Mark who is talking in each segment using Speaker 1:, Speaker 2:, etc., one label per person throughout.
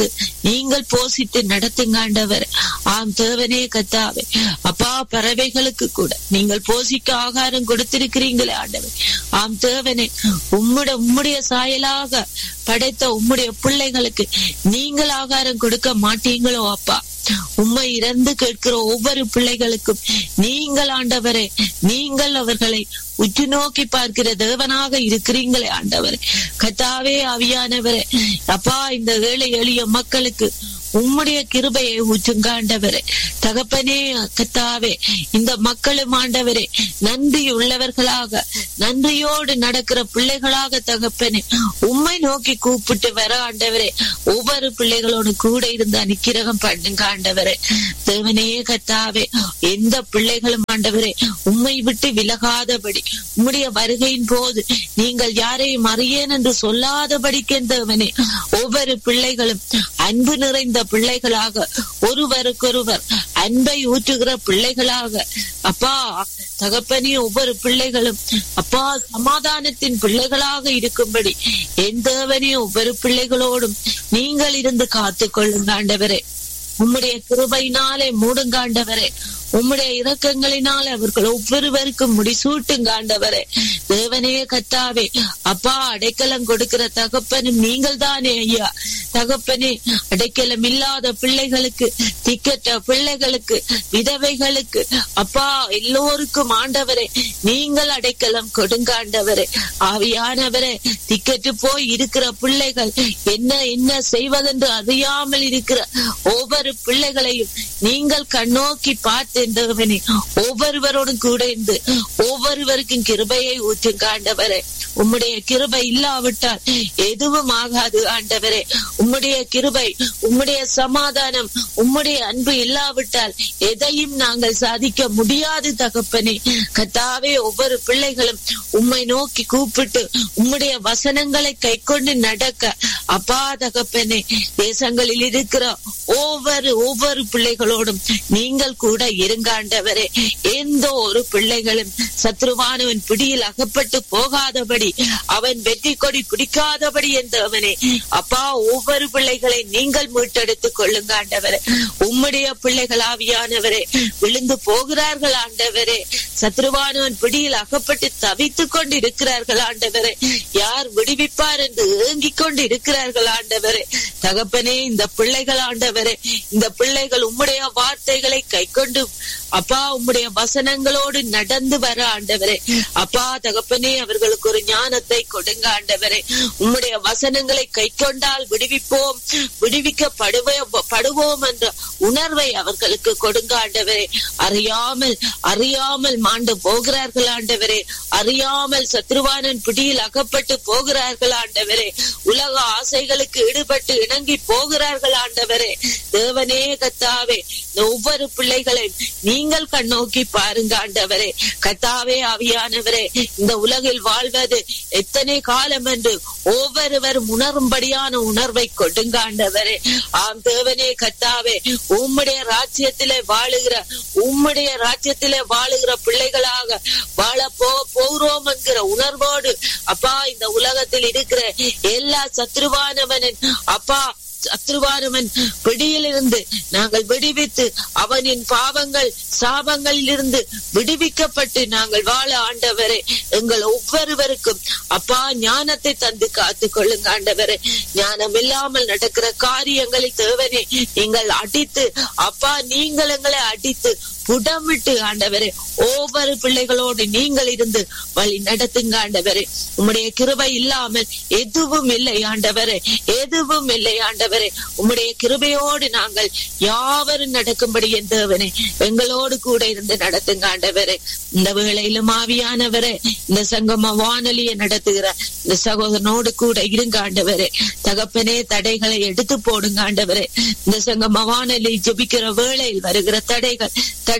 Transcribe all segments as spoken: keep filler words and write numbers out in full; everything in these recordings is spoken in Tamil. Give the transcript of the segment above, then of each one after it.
Speaker 1: இருந்து நீங்கள் போசித்து நடத்துங்க ஆண்டவர். ஆம் தேவனே கத்தாவே, அப்பா பறவைகளுக்கு கூட நீங்கள் போசிக்க ஆகாரம் கொடுத்திருக்கிறீங்களே ஆண்டவர். ஆம் தேவனே, உம்முடைய உம்முடைய சாயலாக படைத்த உம்முடைய பிள்ளைகளுக்கு நீங்கள் ஆகாரம் கொடுக்க மாட்டீங்களோ அப்பா? உம்மை இறந்து கேட்கிற ஒவ்வொரு பிள்ளைகளுக்கும் நீங்கள் ஆண்டவரே, நீங்கள் அவர்களை உற்று நோக்கி பார்க்கிற தேவனாக இருக்கிறீங்களே ஆண்டவரே. கத்தாவே ஆவியானவரே, அப்பா இந்த ஏழை எளிய மக்களுக்கு உம்முடைய கிருபையை ஊற்றுங்க ஆண்டவரே. தகப்பனே கத்தாவே, இந்த மக்களும் ஆண்டவரே நன்றி உள்ளவர்களாக நன்றியோடு நடக்கிற பிள்ளைகளாக தகப்பனே உம்மை நோக்கி கூப்பிட்டு வர ஆண்டவரே ஒவ்வொரு பிள்ளைகளோடு கூட இருந்து அனுக்கிரகம் பண்ணுங்க ஆண்டவரே. தேவனே கத்தாவே, எந்த பிள்ளைகளும் ஆண்டவரே உம்மை விட்டு விலகாதபடி, உம்முடைய வருகையின் போது நீங்கள் யாரையும் அறியேன் என்று சொல்லாதபடிக்கு தேவனே ஒவ்வொரு பிள்ளைகளும் அன்பு நிறைந்த பிள்ளைகளாக, ஒருவருக்கொருவர் அன்பை ஊற்றுகிற பிள்ளைகளாக அப்பா தகப்பனே ஒவ்வொரு பிள்ளைகளும் அப்பா சமாதானத்தின் பிள்ளைகளாக இருக்கும்படி என் தேவனே ஒவ்வொரு பிள்ளைகளோடும் நீங்கள் இருந்து காத்து கொள்ளுங்க ஆண்டவரே. உம்முடைய கிருபையினாலே மூடுங்க ஆண்டவரே. உம்முடைய இரக்கங்களினால் அவர்கள் ஒவ்வொருவருக்கும் முடிசூட்டுங்க ஆண்டவரே. தேவனே கத்தாவே, அப்பா அடைக்கலம் கொடுக்கிற தகப்பனும் நீங்கள் தானே ஐயா. தகப்பனே, அடைக்கலம் இல்லாத பிள்ளைகளுக்கு, திக்கற்ற பிள்ளைகளுக்கு, விதவைகளுக்கு அப்பா எல்லோருக்கும் ஆண்டவரே நீங்கள் அடைக்கலம் கொடுங்க ஆண்டவரே. ஆவியானவரே, திக்கற்று போய் இருக்கிற பிள்ளைகள் என்ன என்ன செய்வதென்று அறியாமல் இருக்கிற ஒவ்வொரு பிள்ளைகளையும் நீங்கள் கண்ணோக்கி பார்த்து ஒவ்வொருவரோடும் கூட இருந்து ஒவ்வொருவருக்கும் கிருபையை ஊற்றுங்க ஆண்டவரே. உம்முடைய கிருபை இல்லாவிட்டால் எதுவும் ஆகாது ஆண்டவரே. உம்முடைய கிருபை, உம்முடைய சமாதானம், உம்முடைய அன்பு இல்லாவிட்டால் எதையும் நாங்கள் சாதிக்க முடியாது தகப்பனே. கத்தாவே, ஒவ்வொரு பிள்ளைகளும் உம்மை நோக்கி கூப்பிட்டு உம்முடைய வசனங்களை கை கொண்டு நடக்க அப்பா தகப்பனே தேசங்களில் இருக்கிற ஒவ்வொரு ஒவ்வொரு பிள்ளைகளோடும் நீங்கள் கூட இருங்க ஆண்டவரே. எந்த ஒரு பிள்ளைகளும் சத்ருவானவன் பிடியில் அகப்பட்டு போகாதபடி, அவன் வெற்றி கொடி பிடிக்காதபடி என்றவனே அப்பா ஒவ்வொரு பிள்ளைகளை நீங்கள் மீட்டெடுத்துக் கொள்ளுங்க ஆண்டவரே. உம்முடைய பிள்ளைகள் ஆவியானவரே விழுந்து போகிறார்கள் ஆண்டவரே. சத்ருவானவன் பிடியில் அகப்பட்டு தவித்துக் கொண்டு இருக்கிறார்கள் ஆண்டவரே. யார் விடுவிப்பார் என்று ஏங்கிக் கொண்டு இருக்கிறார்கள் ஆண்டவரே. தகப்பனே, இந்த பிள்ளைகள் ஆண்டவரே, இந்த பிள்ளைகள் உம்முடைய வார்த்தைகளை கை கொண்டு அப்பா உம்முடைய வசனங்களோடு நடந்து வர ஆண்டவரே. அப்பா தகப்பனே, அவர்களுக்கு ஒரு ஞானத்தை கொடுங்க ஆண்டவரே. உம்முடைய வசனங்களை கை கொண்டால் விடுவிப்போம், விடுவிக்கப்படுவே படுவோம் என்ற உணர்வை அவர்களுக்கு கொடுங்க ஆண்டவரே. அறியாமல் அறியாமல் மாண்டு போகிறார்கள் ஆண்டவரே. அறியாமல் சத்ருவானன் பிடியில் அகப்பட்டு போகிறார்கள் ஆண்டவரே. உலக ஆசைகளுக்கு ஈடுபட்டு இணங்கி போகிறார்கள் ஆண்டவரே. தேவனே கத்தாவே, ஒவ்வொரு பிள்ளைகளை நீங்கள் கண்ணோக்கி பாருங்க ஆண்டவரே. கத்தாவே ஆவியானவரே, இந்த உலகில் வாழ்வது எத்தனை காலம் என்று ஒவ்வொருவரும் உணரும்படியான உணர்வை கொடுங்க ஆண்டவரே. ஆம் தேவனே கத்தாவே, உம்முடைய ராஜ்யத்திலே வாழுகிற உம்முடைய ராஜ்யத்திலே வாழுகிற பிள்ளைகளாக வாழ போ போகிறோம் என்கிற உணர்வோடு அப்பா இந்த உலகத்தில் இருக்கிற எல்லா சத்ருவானவனின் அப்பா சத்ருவானவன் பிடியில் இருந்து நாங்கள் விடுவித்து அவனின் பாவங்கள் சாபங்களில் இருந்து விடுவிக்கப்பட்டு நாங்கள் வாழ ஆண்டவரே எங்கள் ஒவ்வொருவருக்கும் அப்பா ஞானத்தை தந்து காத்து கொள்ளுங்க ஆண்டவரே. ஞானம் இல்லாமல் நடக்கிற காரியங்களில் தேவனே நீங்கள் அடித்து அப்பா நீங்கள் எங்களை அடித்து புடமிட்டு ஆண்டவரே ஒவ்வொரு பிள்ளைகளோடு நீங்கள் இருந்து வழி நடத்துங்க ஆண்டவரே. உம்முடைய கிருபை இல்லாமல் எதுவும் இல்லை ஆண்டவரே, எதுவும் இல்லை ஆண்டவரே. உம்முடைய கிருபையோடு நாங்கள் யாவரும் நடக்கும்படி தேவனே எங்களோடு கூட இருந்து நடத்துங்க ஆண்டவரே. இந்த வேளையிலும் ஆவியானவரே, இந்த சங்கம வானொலியை நடத்துகிற இந்த சகோதரனோடு கூட இருங்க ஆண்டவரே. தகப்பனே, தடைகளை எடுத்து போடுங்க ஆண்டவரே. இந்த சங்கம வானொலி ஜெபிக்கிற வேளையில் வருகிற தடைகள்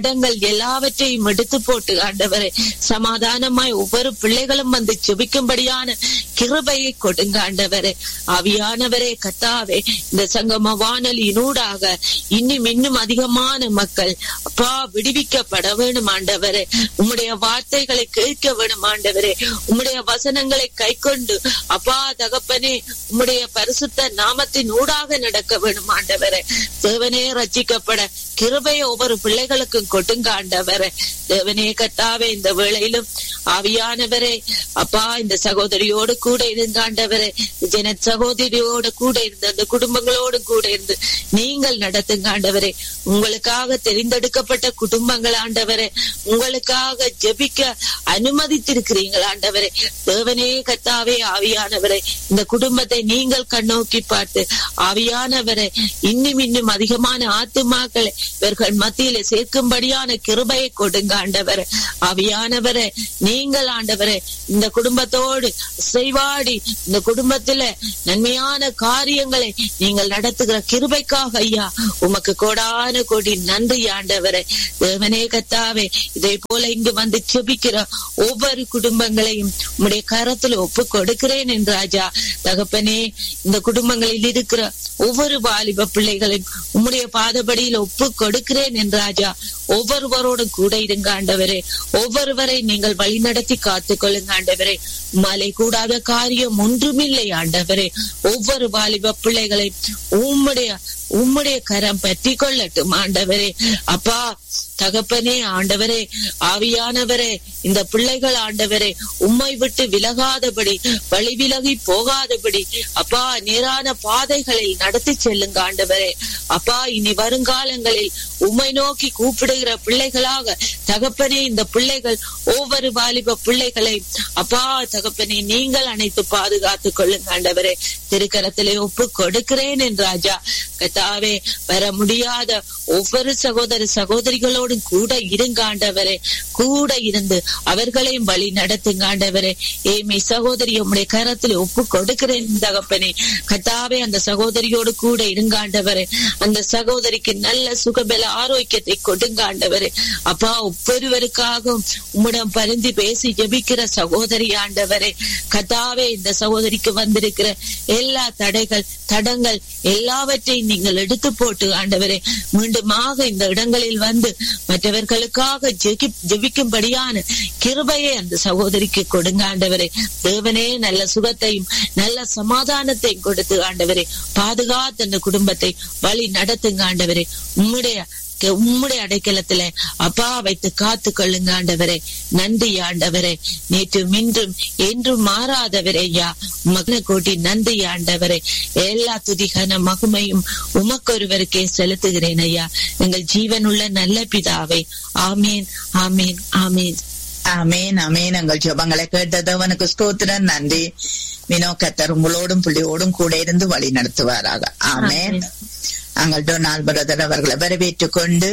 Speaker 1: தடங்கள் எல்லாவற்றையும் எடுத்து போட்டு ஆண்டவரே சமாதானமாய் ஒவ்வொரு பிள்ளைகளும் வந்து ஜெபிக்கும்படியான கிருபையை கொடுங்க ஆண்டவரே. ஆவியானவரே கர்த்தாவே, இந்த சங்கம வானொலியினூடாக இன்னும் இன்னும் அதிகமான மக்கள் அப்பா விடுவிக்கப்பட வேணும் ஆண்டவரே. உம்முடைய வார்த்தைகளை கேட்க வேணும் ஆண்டவரே. உம்முடைய வசனங்களை கை கொண்டு அப்பா தகப்பனே உம்முடைய பரிசுத்த நாமத்தின் ஊடாக நடக்க வேணும் ஆண்டவரே. தேவனே ரட்சிக்கப்பட கிருபையை ஒவ்வொரு பிள்ளைகளுக்கும் கொடுங்க ஆண்டவரே. தேவனே கர்த்தாவே, இந்த வேளையிலும் ஆவியானவரே அப்பா இந்த சகோதரியோடு கூட இருந்த ஆண்டவரே, ஜன சகோதரியோடு கூட இருந்து அந்த குடும்பங்களோடு கூட இருந்து நீங்கள் நடத்துங்க ஆண்டவரே. உங்களுக்காக தெரிந்தெடுக்கப்பட்ட குடும்பங்கள் ஆண்டவரே, உங்களுக்காக ஜெபிக்க அனுமதித்திருக்கிறீர்கள் ஆண்டவரே. தேவனே கர்த்தாவே, ஆவியானவரே, இந்த குடும்பத்தை நீங்கள் கண்ணோக்கி பார்த்து ஆவியானவரே இன்னும் இன்னும் அதிகமான ஆத்துமாக்களை இவர்கள் மத்தியில சேர்க்கும்படியான கிருபையை கொடுங்க ஆண்டவரே. ஆவியானவரே, நீங்கள் ஆண்டவரே இந்த குடும்பத்தோடு செய்வாடி இந்த குடும்பத்தில நன்மையான காரியங்களை நீங்கள் நடத்துகிற கிருபைக்காக ஐயா உமக்கு கோடான கோடி நன்றி ஆண்டவரே. தேவனே கர்த்தாவே, இதே போல இங்கு வந்து ஜெபிக்கிற ஒவ்வொரு குடும்பங்களையும் உம்முடைய கரத்துல ஒப்பு கொடுக்கிறேன் என்று ராஜா. தகப்பனே, இந்த குடும்பங்களில் இருக்கிற ஒவ்வொரு வாலிப பிள்ளைகளையும் உம்முடைய பாதபடியில் ஒப்பு கொடுக்கிறேன் என்று ராஜா. ஒவ்வொருவரோடும் கூட இருங்க ஆண்டவரே. ஒவ்வொருவரை நீங்கள் வழி நடத்தி காத்துக் கொள்ளுங்க ஆண்டவரே. மலை கூடாத காரியம் ஒன்றுமில்லை ஆண்டவரே. ஒவ்வொரு வாலிப பிள்ளைகளை உம்முடைய உம்முடைய கரம் பற்றி கொள்ளட்டும் ஆண்டவரே. அப்பா தகப்பனே ஆண்டவரே, ஆவியானவரே, இந்த பிள்ளைகள் ஆண்டவரே உம்மை விட்டு விலகாதபடி வழி விலகி போகாதபடி அப்பா நேரான பாதைகளில் நடத்தி செல்லுங்க ஆண்டவரே. அப்பா இனி வருங்காலங்களில் உம்மை நோக்கி கூப்பிடுகிற பிள்ளைகளாக தகப்பனே இந்த பிள்ளைகள் ஒவ்வொரு வாலிப பிள்ளைகளை அப்பா தகப்பனே நீங்கள் அணைத்து பாதுகாத்துக் கொள்ளுங்க ஆண்டவரே. திருக்கரத்திலே ஒப்பு கொடுக்கிறேன் என்று ராஜா. கர்த்தாவே, வர முடியாத ஒவ்வொரு சகோதர சகோதரிகளோடும் கூட இருங்க ஆண்டவரே. கூட இருந்து அவர்களையும் வழி நடத்துங்க ஆண்டவரே. ஏமி சகோதரி உம்முடைய கரத்தில் ஒப்பு கொடுக்கிறேன் தகப்பனே. கர்த்தாவே, அந்த சகோதரியோடு கூட இருங்க ஆண்டவரே. அந்த சகோதரிக்கு நல்ல சுகபல ஆரோக்கியத்தை கொடுங்க ஆண்டவரே. அப்பா, ஒவ்வொருவருக்காகவும் உம்மிடம் பரிந்து பேசி ஜெபிக்கிற சகோதரி ஆண்டவரே. கர்த்தாவே, இந்த சகோதரிக்கு வந்திருக்கிற எல்லா தடைகள் தடங்கள் எல்லாவற்றையும் நீங்கள் எடுத்து போட்டு ஆண்டவரே மீண்டுமாக இந்த இடங்களில் வந்து மற்றவர்களுக்காக ஜெபிக்கும்படியான கிருபையை அந்த சகோதரிக்கு கொடுங்க ஆண்டவரே. தேவனே, நல்ல சுகத்தையும் நல்ல சமாதானத்தையும் கொடுத்து ஆண்டவரே பாதுகாத்து அந்த குடும்பத்தை வழி நடத்துங்க ஆண்டவரே. உம்முடைய உம்முடைய அடைக்கலத்துல அப்பா வைத்து காத்து கொள்ளுங்க ஆண்டவரே. நன்றி ஆண்டவரே. நேற்றும் இன்றும் என்றும் மாறாதவரே ஐயா, மகன கோட்டி நன்றி ஆண்டவரே. எல்லா துதிகான மகிமையும் உமக்கொருவருக்கே செலுத்துகிறேன் ஐயா, எங்கள் ஜீவனுள்ள நல்ல பிதாவே. ஆமேன், ஆமேன், ஆமேன்,
Speaker 2: ஆமேன், ஆமேன். எங்கள் ஜெபங்களை கேட்டதவனுக்கு ஸ்தோத்திரம். நன்றி. வினோ கர்த்தர் உங்களோடும் பிள்ளையோடும் கூட இருந்து வழி நடத்துவாராக. ஆமேன். நாங்கள் டொனால்ட் பிரதர் அவர்களை வரவேற்றுக் கொண்டு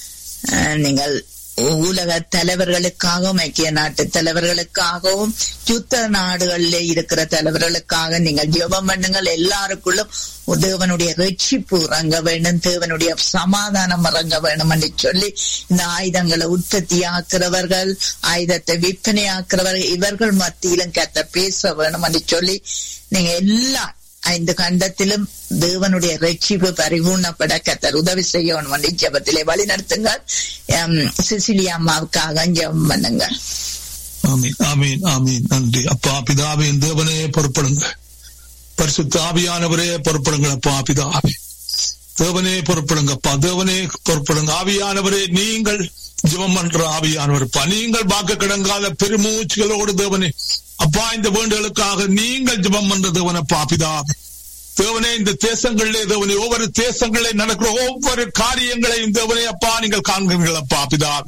Speaker 2: நீங்கள் உலக தலைவர்களுக்காகவும் ஐக்கிய நாட்டு தலைவர்களுக்காகவும் யுத்த நாடுகளிலே இருக்கிற தலைவர்களுக்காக நீங்கள் ஜெபம் பண்ணுங்கள். எல்லாருக்குள்ளும் தேவனுடைய ரட்சிப்பு இறங்க வேண்டும், தேவனுடைய சமாதானம் இறங்க வேண்டும் என்று சொல்லி இந்த ஆயுதங்களை உற்பத்தி ஆக்குறவர்கள், ஆயுதத்தை விற்பனை ஆக்குறவர்கள் இவர்கள் மத்தியிலும் கர்த்தர் பேச வேணும் என்று சொல்லி நீங்க எல்லா ஐந்து கண்டத்திலும் தேவனுடைய ரட்சிப்பு பரிபூர்ணப்பட கர்த்தர் உதவி செய்யணும் என்று ஜெபத்திலே வழி நடத்துங்கள். சிசிலியா அம்மாவுக்காக ஜெபம் பண்ணுங்க.
Speaker 3: ஆமீன், ஆமீன், ஆமீன். நன்றி அப்பா. பிதாவின் தேவனே பொறுப்படுங்க, பரிசுத்த ஆவியானவரே பொறுப்படுங்க. அப்பா பிதாவே தேவனே பொறுப்படுங்க. அப்பா தேவனே பொறுப்படுங்க. ஆவியானவரே நீங்கள் ஜெபம் பண்ற ஆவியானவர்ப்பா, நீங்கள் வாக்கு கிடங்காத பெருமூச்சுகளோடு தேவனே அப்பா இந்த வேண்டுகளுக்காக நீங்கள் ஜெபம் பண்ற தேவனப்பா பிதாவே. தேவனே இந்த தேசங்களிலே தேவனே ஒவ்வொரு தேசங்களிலே நடக்கிற ஒவ்வொரு காரியங்களையும் தேவனே அப்பா நீங்கள் காண்கிறீர்கள் அப்பா பிதாவே.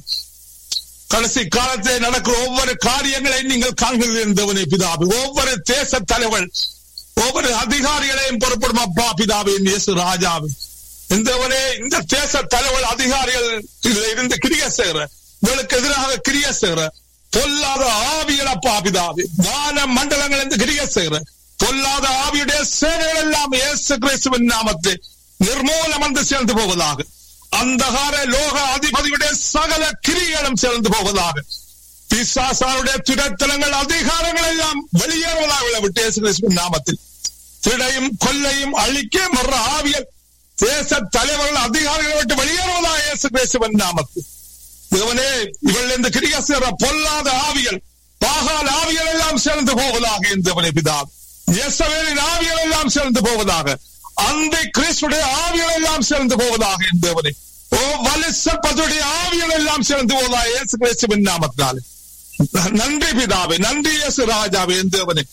Speaker 3: கடைசி காலத்திலே நடக்கிற ஒவ்வொரு காரியங்களையும் நீங்கள் காண்கிறீர்கள் தேவனே பிதாவே. ஒவ்வொரு தேச தலைவர் ஒவ்வொரு அதிகாரிகளையும் பொறுப்படும் அப்பா பிதாவே இயேசு ராஜாவே. இந்தவனே இந்த தேச தலைவர் அதிகாரிகள் இருந்து கிரியை செய்கிற இவளுக்கு எதிராக கிரியை செய்கிற பொல்லாத ஆவியலப்பா பிதாவே, வான மண்டலங்கள் என்று கிரியை செய்கிற பொல்லாத ஆவியுடைய சேனைகள் எல்லாம் இயேசு கிறிஸ்துவின் நாமத்தை நிர்மூலம் வந்து சேர்ந்து போவதாக. அந்தகார லோக அதிபதியுடைய சகல கிரிகளும் சேர்ந்து போவதாக. பிசாசாருடைய துரத்தலங்கள் அதிகாரங்கள் எல்லாம் வெளியேறுவதாக விட்டு இயேசு கிறிஸ்துவின் நாமத்தில். திடையும் கொல்லையும் அழிக்க மற்ற ஆவியல் தேச தலைவர்கள் அதிகாரிகளை விட்டு வெளியேறுவதாக இயேசு கிறிஸ்துவின் நாமத்தில். இவனே இவள் இந்த கிரியா சேர பொல்லாத ஆவியல் பாகால் ஆவியல் எல்லாம் சேர்ந்து போவதாக. இந்த பிதா இயேசுவின் ஆவியல் எல்லாம் சேர்ந்து போவதாக. அந்த கிறிஸ்துடைய ஆவியல் எல்லாம் சேர்ந்து போவதாக. இந்த ஓ வலிசப்பதுடைய ஆவியல் எல்லாம் சேர்ந்து போவதாக இயேசு கிறிஸ்துவின் நாமத்தினாலே. நன்றி பிதாவே, நன்றி இயேசு ராஜாவே. தேவனே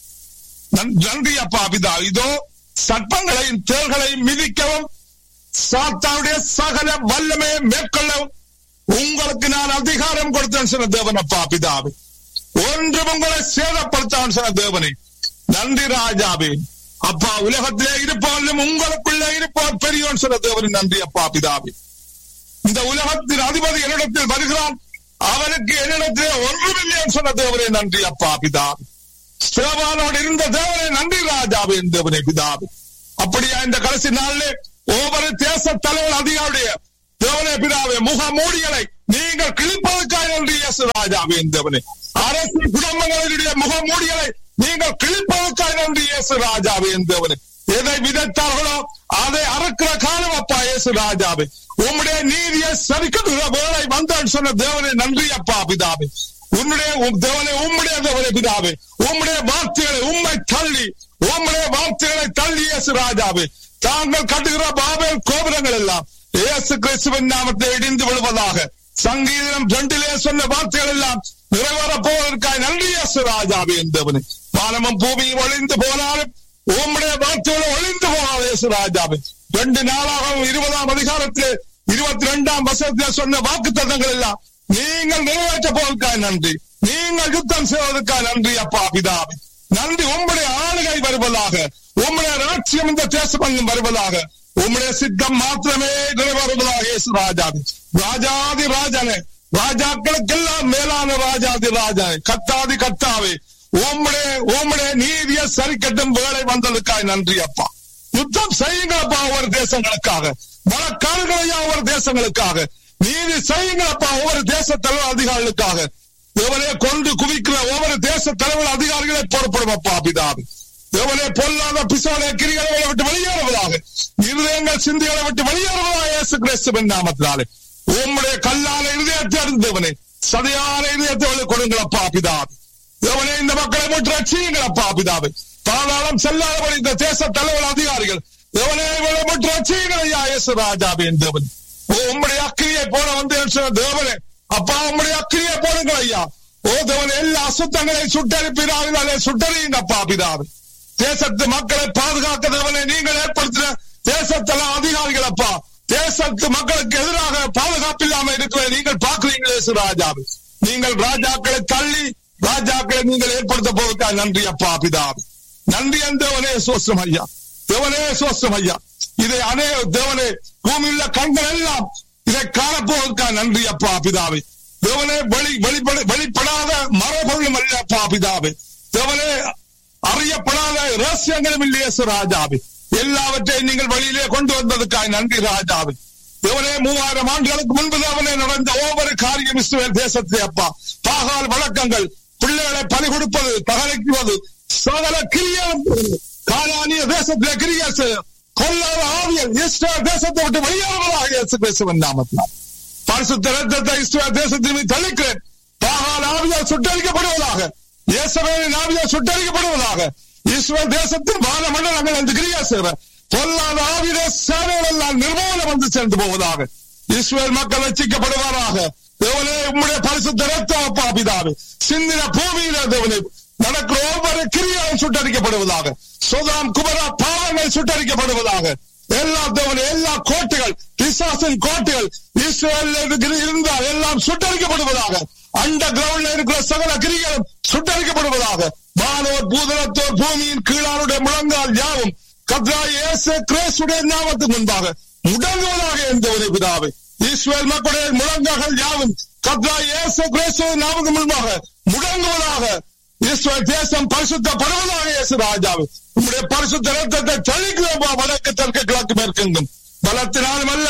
Speaker 3: நன்றி அப்பா பிதா. இதோ சர்ப்பங்களையும் தேள்களையும் மிதிக்கவும் சாத்தானுடைய சகல வல்லமையை மேற்கொள்ளவும் உங்களுக்கு நான் அதிகாரம் கொடுத்தேன் சொன்ன தேவன் அப்பா பிதாவே. ஒன்று உங்களை சேதப்படுத்தான் சொன்ன தேவனே நன்றி ராஜாவே. அப்பா உலகத்திலே இருப்பவர்களும் உங்களுக்குள்ளே இருப்பவர் பெரியவன் சொன்ன தேவனே நன்றி அப்பா பிதாவே. இந்த உலகத்தின் அதிபதி என்னிடத்தில் வருகிறான், அவனுக்கு என்னிடத்திலே ஒன்றுமில்லை சொன்ன தேவனே நன்றி அப்பா பிதாவே. ஸ்தேவானோடு இருந்த தேவனே நன்றி ராஜாவே தேவனே பிதாவே. அப்படியா இந்த கடைசி நாளிலே ஒவ்வொரு தேச தலைவர் அதிகாரியுடைய தேவனே பிதாவே முக மூடிகளை நீங்கள் கிழிப்பதற்காக நன்றி இயேசு ராஜாவே தேவனே. அரசு குடும்பங்களுடைய முக மூடிகளை நீங்கள் கிழிப்பதற்காக நன்றி இயேசு ராஜாவே தேவனே. எதை விதைத்தார்களோ அதை அறுக்கிற காலம் அப்பா இயேசு ராஜாவே. உம்முடைய நீதியை சரிக்கிற வேலை வந்தான் சொன்ன தேவனே நன்றி அப்பா பிதாவே. உன்னுடைய தேவனே உம்முடைய தேவனே பிதாவே உம்முடைய வார்த்தைகளை உம்மை தள்ளி உம்முடைய வார்த்தைகளை தள்ளி இயேசு ராஜாவே தாங்கள் கட்டுகிற பாபேல் கோபுரங்கள் எல்லாம் இயேசு கிறிஸ்துவின் நாமத்தை இடிந்து விழுவதாக. சங்கீதம் ரெண்டிலே சொன்ன வார்த்தைகள் எல்லாம் நிறைவேறப் போவதற்காக நன்றி இயேசு ராஜாவே தேவனே. வானமும் பூமியும் ஒளிந்து போனாலும் உம்முடைய வார்த்தைகளை ஒளிந்து போனாலும் இயேசு ராஜாவே. ரெண்டு நாளாகவும் இருபதாம் அதிகாரத்திலே இருபத்தி இரண்டாம் வசனத்திலே சொன்ன வாக்கு தத்தங்கள் எல்லாம் நீங்கள் நிறைவேற்ற போவதற்காக நன்றி. நீங்கள் யுத்தம் செய்வதற்காக நன்றி அப்பா பிதாவே. நன்றி. உம்முடைய ஆளுகை வருவதாக, உம்முடைய ராட்சியம் இந்த தேசம் வருவதாக, உம்முடைய சித்தம் மாத்திரமே நிறைவேறுவதாக இயேசு ராஜாவே. ராஜாதி ராஜானே, ராஜாக்களுக்கெல்லாம் மேலான ராஜாதி ராஜானே, கத்தாதி கத்தாவே உம்முடைய உம்முடைய நீதியை சரிக்கட்டும் வேலை வந்ததுக்காக நன்றி அப்பா. யுத்தம் செய்யுங்களப்பா ஒவ்வொரு தேசங்களுக்காக, வழக்காடுகளையா ஒவ்வொரு தேசங்களுக்காக, நீதி செய்யுங்களப்பா ஒவ்வொரு தேச தலைவர் அதிகாரிகளுக்காக. தேவனே கொண்டு குவிக்கிற ஒவ்வொரு தேச தலைவர் அதிகாரிகளை பொறுப்படும் அப்பா பிதாவே. தேவனே பொல்லாத பிசாசு கிரிகளை விட்டு வெளியேறுவதாக, இருதயங்கள் சிந்தைகளை விட்டு வெளியேறுவதாக இயேசு கிறிஸ்துவின் நாமத்தினாலே. உம்முடைய கல்லான இருதயத்தை அறிந்தவனே சதையான இருதயத்தை கொடுங்களப்பா பிதாவே. தேவனே இந்த மக்களை மட்டும் ரட்சியுங்களப்பா பிதாவே. பாதாளம் செல்லாதபடி இந்த தேச தலைவர் அதிகாரிகள் தேவனே மட்டும் ரட்சியுங்கள் ஐயா இயேசு ராஜாவே தேவன். ஓ உம்முடைய அக்கிரியை போல வந்து தேவனே அப்பா உம்முடைய அக்கிரியை போடுங்கள் ஐயா. ஓ தேவனே எல்லா அசுத்தங்களையும் சுட்டரிப்பினாலே சுட்டறியுங்கப்பா பிதாவே. தேசத்து மக்களை பாதுகாக்க தேவனே நீங்கள் ஏற்படுத்தின தேசத்தல அதிகாரிகள் அப்பா தேசத்து மக்களுக்கு எதிராக பாதுகாப்பு இல்லாம இருக்கிற நீங்கள் பார்க்கிறீங்களே இயேசு ராஜாவே. நீங்கள் ராஜாக்களை தள்ளி ராஜாக்களை நீங்கள் ஏற்படுத்த போவதற்காக நன்றி அப்பா பிதாவே. நன்றி தேவனே சோஸ்திரம் ஐயா. தேவனே சோஸ்திரம் ஐயா. இதை அநே தேவனே பூமியுள்ள கண்கள் எல்லாம் இதை காணப்போவதற்காக நன்றி அப்பா பிதாவே. தேவனே வெளி வெளிப்பட வெளிப்படாத மரபொருளும் அல்ல அப்பா பிதாவே. தேவனே அறியப்படாத ரகசியங்களும் இல்லையே ராஜாவே. எல்லாவற்றையும் நீங்கள் வெளியிலே கொண்டு வந்ததுக்காக நன்றி ராஜாவே. தேவனே மூவாயிரம் ஆண்டுகளுக்கு முன்பு தேவனே நடந்த ஒவ்வொரு காரியம் இஸ்ரவேல் தேசத்திலே அப்பா பாகால் வழக்கங்கள், பிள்ளைகளை பலி கொடுப்பது, தகலைக்குவது, சகல கிரியம் காலானிய தேசத்திலே கிரியா கொல்லாத ஆவியல் இஸ்ரவேல் தேசத்தை விட்டு வெளியேறுவதாக இயேசு கிறிஸ்துவின் நாமத்தினால் பரிசுத்த இரத்தத்தை இஸ்ரவேல் தேசத்தின் மீது தளிக்கிறேன். பாகால் ஆவியால் சுட்டரிக்கப்படுவதாக, இயேசுவின் ஆவியால் சுட்டரிக்கப்படுவதாக. இஸ்ரவேல் தேசத்தின் வான மண்டலங்கள் அந்த கிரியா செய்ற பொல்லாத ஆவிய சேவைகள் எல்லாம் நிர்மூலம் வந்து சேர்ந்து போவதாக. இஸ்ரவேல் மக்கள் ரட்சிக்கப்படுவாராக. தேவனே உம்முடைய பரிசுத்த இரத்தம் அப்பா பிதாவே சிந்தின பூமியில தேவனே நடக்கிற ஒவ்வொரு கிரியாவும் சுட்டரிக்கப்படுவதாக. சோதாம் குமரா பாவங்கள் சுட்டரிக்கப்படுவதாக. எல்லா தேவனே எல்லா கோட்டைகள் பிசாசின் கோட்டைகள் இஸ்ரவேல் இருந்தால் எல்லாம் சுட்டரிக்கப்படுவதாக. அண்ட கிரவுண்ட்ல இருக்கிற சகல கிரிகளும் சுட்டரிக்கப்படுவதாக. வானோர் பூதலத்தோர் பூமியின் கீழாருடைய முழங்கால் யாவும் கர்த்தராகிய இயேசு கிறிஸ்துவின் நாமத்துக்கு முன்பாக முடங்குவதாக என்பவரே பிதாவே. இஸ்ரவேல் மக்களுடைய முழங்கால்கள் யாவும் கர்த்தராகிய இயேசு கிறிஸ்துவின் நாமத்துக்கு முன்பாக முடங்குவதாக. இஸ்ரவேல் தேசம் பரிசுத்தப்படுவதாக இயேசு ராஜாவே. உம்முடைய பரிசுத்த இரத்தத்தை தெளிக்கிறோம் வடக்கு தெற்கு கிழக்கு மேற்கெங்கும். பலத்தினாலும் அல்ல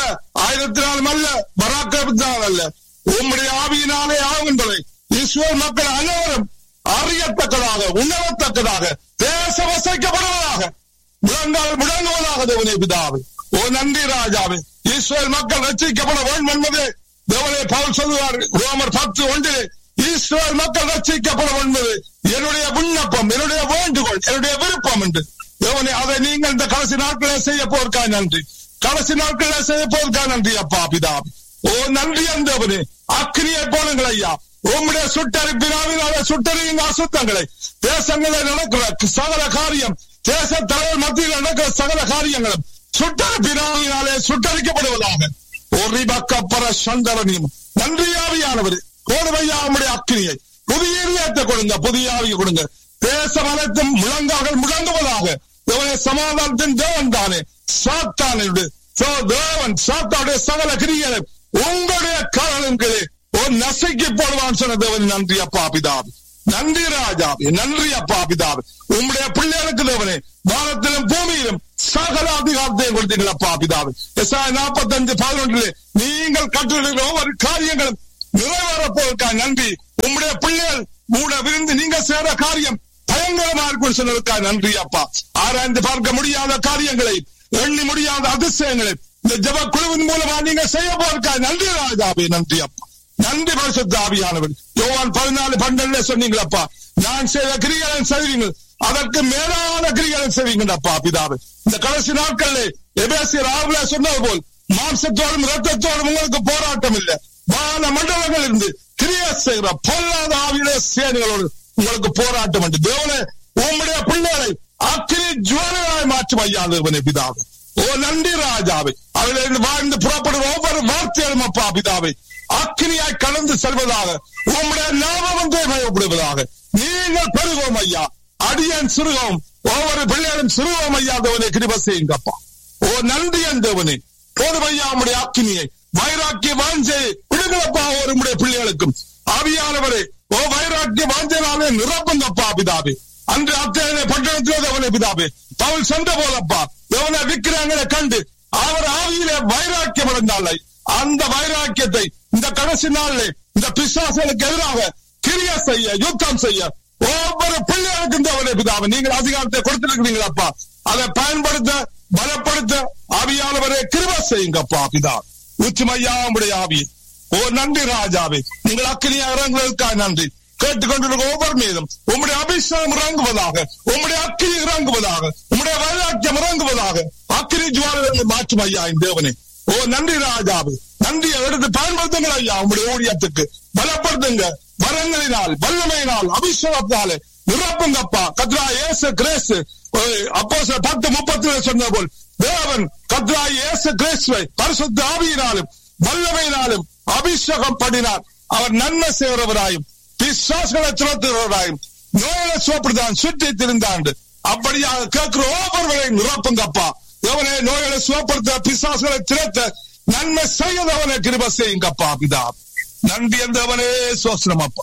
Speaker 3: ஆயிரத்தினாலும் அல்ல, பராக்கிரமத்தினால் அல்ல, உம்முடைய ஆவியினாலே ஆகும் என்பதை இஸ்ரவேல் மக்கள் அனைவரும் அறியத்தக்கதாக, உணரத்தக்கதாக, தேச வசைக்கப்படுவதாக, முழங்கால் முழங்குவதாக தேவனே பிதாவே. ஓ நன்றி ராஜாவே. இஸ்ரவேல் மக்கள் ரட்சிக்கப்பட வேண்டும் என்பதே தேவனே பவுல் சொல்லுவார் ரோமர் பத்து ஒன்றிலே, இஸ்ரவேல் மக்கள் ரட்சிக்கப்பட என்பது என்னுடைய விண்ணப்பம், என்னுடைய வேண்டுகோள், என்னுடைய விருப்பம் என்று. தேவனே, அதை நீங்கள் இந்த கடைசி நாட்களில் செய்ய போர்க்கா நன்றி. கடைசி நாட்களில் செய்ய போர்க்கா நன்றி அப்பா பிதாவே. ஓ நன்றி அந்தவனே. அக்கினியை போலுங்கள் ஐயா. உம்முடைய சுட்டரிப்பினாலே சுட்டறியுங்க அசுத்தங்களை. தேசங்களில் நடக்கிற சகல காரியம், தேச தலைவர் மத்தியில் நடக்கிற சகல காரியங்களும் சுட்டரிப்பினாலே சுட்டரிக்கப்படுவதாக. ஒரு பக்கப்பர சந்தரனியும் நன்றியாவியானவர் கோடுமையா உம்முடைய அக்கினியை புதிய இதயத்தை கொடுங்க, புதிய ஆவியை கொடுங்க. தேசம் அனைத்தும் முழங்கால்கள் முழங்குவதாக. தேவனே, சமாதானத்தின் தேவன் தானே சாத்தானுடைய தேவன், சாத்தானுடைய சகல கிரிகளை உங்களுடைய காரணங்களே ஒரு நசைக்கு போடுவான் சொன்ன தேவன். நன்றி அப்பா பிதாவே. நன்றி ராஜாவே. நன்றி அப்பா பிதாவே. உம்முடைய பிள்ளைகளுக்கு தேவனே வானத்திலும் பூமியிலும் சகல அதிகாரத்தையும் கொடுத்தீர்கள் அப்பா பிதாவே. எஸ்ஐயா நாற்பத்தி அஞ்சு பதினொன்றிலே நீங்கள் கற்றுள்ள ஒவ்வொரு காரியங்களும் நிறைவேறப்போவதற்காக நன்றி. உம்முடைய பிள்ளைகள் மூட விருந்து நீங்க செய்ற காரியம் பயங்கரமா இருக்கும் சொன்னதற்காக நன்றி அப்பா. ஆராய்ந்து பார்க்க முடியாத காரியங்களை, எண்ணி முடியாத அதிசயங்களை இந்த ஜப குழுவின் மூலமா நீங்க செய்ய போவதற்காக நன்றி ராஜாவே. நன்றி அப்பா. நன்றி பரிசுத்த ஆவியானவர். யோவான் பதினாலு பன்னெண்டுல சொன்னீங்களப்பா, நான் செய்த கிரிகளை செய்வீங்கள், அதற்கு மேலான கிரிகளை செய்வீங்க அப்பா பிதாவே. இந்த கடைசி நாட்களிலே எபேசியர் ஆறுல சொன்னது போல் மாம்சத்தோடும் இரத்தத்தோடும் உங்களுக்கு போராட்டம் இல்லை, வான மண்டலங்கள் இருந்து கிரியை செய்கிற பொல்லாத ஆவியுடைய சேனைகளோடு உங்களுக்கு போராட்டம் உண்டு. தேவனே, உம்முடைய பிள்ளைகளை அக்கினி ஜுவாலையாய் மாற்றும் ஐயா தேவனே பிதாவே. ஓ நன்றி ராஜாவே. அதிலிருந்து வாழ்ந்து புறப்படுற ஒவ்வொரு வார்த்தைகளும் அப்பா பிதாவே அக்கினியாய் கலந்து செல்வதாக, உம்முடைய நாமம் ஒன்றே பயப்படுவதாக. நீங்கள் பெருகவும் ஐயா, அடியன் சிறுகவும், ஒவ்வொரு பிள்ளைகளும் சிறுகவும் ஐயா தேவனே கிருபை செய்யுங்கப்பா. ஓ நன்றி தேவனே. போதும் ஐயா உம்முடைய அக்கினியை வைராக்கிய வாஞ்சை விடுங்களப்பா ஒரு உம்முடைய பிள்ளைகளுக்கும். ஆவியானவரே, ஓ வைராக்கிய வாஞ்சனாலே நிரப்புங்கப்பா பிதாவே. அன்று அத்தனை பட்டணத்திலே தேவனே பிதாவே பவுல் சென்ற போலப்பா தேவனை விக்கிரங்களை கண்டு அவர் ஆவியிலே வைராக்கியம் அடைந்தாலே அந்த வைராக்கியத்தை இந்த கடைசி நாளிலே இந்த பிசாசுகளுக்கு எதிராக கிரியை செய்ய, யுத்தம் செய்ய ஒவ்வொரு பிள்ளைகளுக்கும் தேவனே பிதாவே நீங்கள் அதிகாரத்தை கொடுத்திருக்கிறீங்களப்பா. அதை பயன்படுத்த, பலப்படுத்த ஆவியானவரே கிருபை செய்யுங்கப்பா பிதா. உச்சுமையா உம்முடைய ஆவி. ஓ நன்றி ராஜாவே. நீங்கள் அக்கினியா இறங்குவதற்காக நன்றி. கேட்டுக்கொண்டிருக்க ஒவ்வொரு மீதும் உம்முடைய அபிஷேகம் இறங்குவதாக, உம்முடைய அக்கினி இறங்குவதாக, உம்முடைய வைராக்கியம் இறங்குவதாக. அக்கினி ஜுவாலைகளை மாற்றும் ஐயா என் தேவனே. ஓ நன்றி ராஜாவே. நன்றியை எடுத்து பயன்படுத்துங்கள் ஐயா. உம்முடைய ஊழியத்துக்கு பலப்படுத்துங்க. வரங்களினால், வல்லமையினால், அபிஷேகத்தாலே நிரப்புங்கப்பா. கத்ரா இயேசு கிறிஸ்து அப்போஸ்தலர் பத்து முப்பத்தி சொன்ன போல் தேவன் கத்ரா இயேசு கிறிஸ்துவை பரிசுத்த ஆவியினாலும் வல்லமையினாலும் அபிஷேகம் பண்ணினார். அவர் நன்மை செய்கிறவராயும் பிசாசுகளை துரத்துகிறவராயும் நோயை சுவப்படுத்தான் சுற்றி திரிந்தாண்டு. அப்படியாக கேட்கிற ஒவ்வொருவரையும் நிரப்புங்கப்பா. தேவனே, நோய்களை சுவப்படுத்த, பிசாசுகளை திரத்த, நன்மை செய்யதவனை கிருபை செய்யுங்கப்பா பிதா. நன்றி தேவனே. சோஸ்திரம் அப்பா.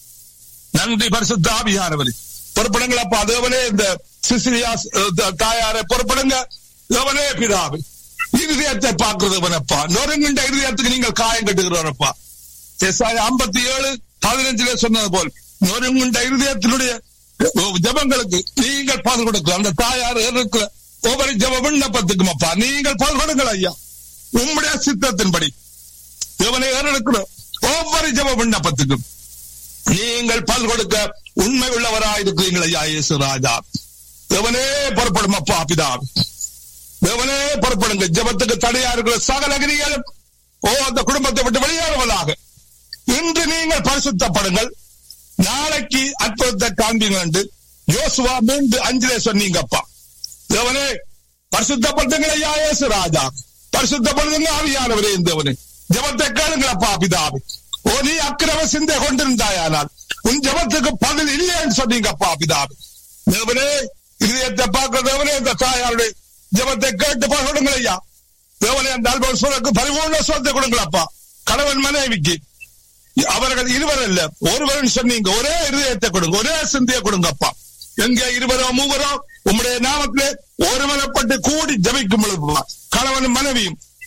Speaker 3: நன்றி பரிசுத்த ஆவியானவரே. பொறுப்படுங்களப்பா தேவனே. இந்த சிசிலியா தாயாரை பொறுப்படுங்க தேவனே பிதாவே. இருதயத்தை பார்க்கிறதவனப்பா, நொறுங்கின்ற இருதயத்துக்கு நீங்கள் காயம் கட்டுகிறவரப்பா. எஸ்ஐயா ஐம்பத்தி ஏழு பதினஞ்சுல சொன்னது போல் நொறுங்குண்ட இருதயத்தினுடைய ஜபங்களுக்கு நீங்கள் பால் கொடுக்க. அந்த தாயார் இருக்கிற ஒவ்வொரு ஜப விண்ணப்பத்துக்கும் அப்பா நீங்கள் பால் கொடுங்கள் ஐயா. உம்முடைய சித்தத்தின்படி தேவனை இருக்கிற ஒவ்வொரு ஜப விண்ணப்பத்துக்கும் நீங்கள் பால் கொடுக்க உண்மை உள்ளவராயிருக்கிறீர்கள் ஐயா. இயேசு ராஜா தேவனே புறப்படும் அப்பா பிதாவே. தேவனே புறப்படுங்க. ஜபத்துக்கு தடையா இருக்கிற சகல கிரிகளும் ஓ அந்த குடும்பத்தை விட்டு வெளியேறுவதாக. இன்று நீங்கள் பரிசுத்தப்படுங்கள், நாளைக்கு அற்புதத்தை காண்பீங்க என்று யோசுவா மூன்று அஞ்சிலே சொன்னீங்கப்பா. தேவனே பரிசுத்தப்படுத்துங்கள் ஐயா. இயேசு ராஜா பரிசுத்தப்படுத்துங்க ஆவியானவரே. தேவனே ஜபத்தை கேளுங்களப்பா பிதாவே. ஓ நீ அக்கிரம சிந்தை கொண்டிருந்தாயானால் உன் ஜபத்துக்கு பதில் இல்லை என்று சொன்னீங்கப்பா பிதாவே. தேவனே இதயத்தை பார்க்க தேவனே இந்த தாயாருடைய ஜபத்தை கேட்டு கொடுங்கள் ஐயா. தேவனே அந்த அல்பர் சூழலுக்கு பரிபூர்ண சுகத்தை கொடுங்களப்பா. கணவன் மனைவிக்கு அவர்கள் இருவர் அல்ல ஒருவரும் சொன்னீங்க. ஒரே இருதயத்தை கொடுங்க, ஒரே சிந்தையை கொடுங்கப்பா. எங்க இருவரோ மூவரோ உம்முடைய நாமத்திலே ஒருமனப்பட்டு கூடி ஜபிக்கும் பொழுது கணவன் மனைவியும்